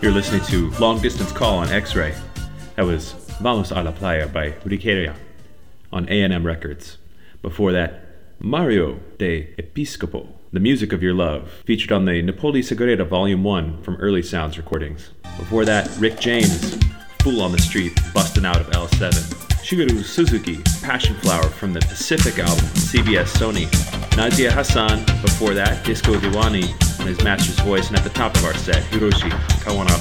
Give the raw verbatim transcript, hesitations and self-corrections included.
You're listening to Long Distance Call on X-Ray. That was Vamos a la Playa by Riqueria on A and M Records. Before that, Mario de Episcopo, The Music of Your Love, featured on the Napoli Segurata Volume one from Early Sounds recordings. Before that, Rick James, Fool on the Street, busting out of L seven. Shigeru Suzuki, Passion Flower from the Pacific album, C B S Sony. Nazia Hassan, before that, Disco Diwani on his master's voice, and at the top of our set, Hiroshi Kawanaba.